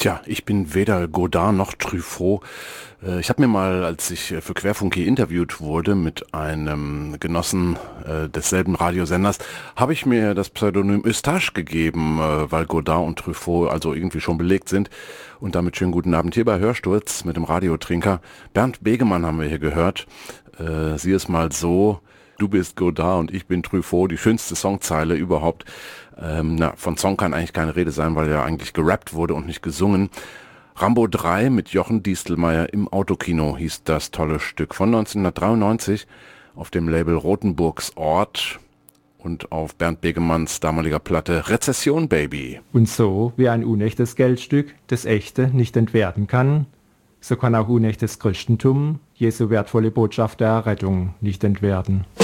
Tja, ich bin weder Godard noch Truffaut. Ich habe mir mal, als ich für Querfunky interviewt wurde mit einem Genossen desselben Radiosenders, habe ich mir das Pseudonym Eustache gegeben, weil Godard und Truffaut also irgendwie schon belegt sind. Und damit schönen guten Abend hier bei Hörsturz mit dem Radiotrinker. Bernd Begemann haben wir hier gehört. Sieh es mal so: Du bist Godard und ich bin Truffaut, die schönste Songzeile überhaupt. Von Song kann eigentlich keine Rede sein, weil ja eigentlich gerappt wurde und nicht gesungen. Rambo 3 mit Jochen Diestelmeier im Autokino hieß das tolle Stück von 1993 auf dem Label Rothenburgs Ort und auf Bernd Begemanns damaliger Platte Rezession Baby. Und so wie ein unechtes Geldstück das echte nicht entwerten kann, so kann auch unechtes Christentum Jesu wertvolle Botschaft der Errettung nicht entwerten.